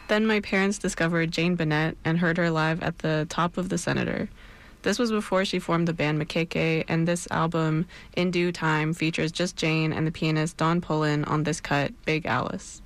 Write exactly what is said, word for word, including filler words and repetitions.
Then my parents discovered Jane Bennett and heard her live at the Top of the Senator. This was before she formed the band Makeke, and this album, In Due Time, features just Jane and the pianist Don Pullen on this cut, Big Alice.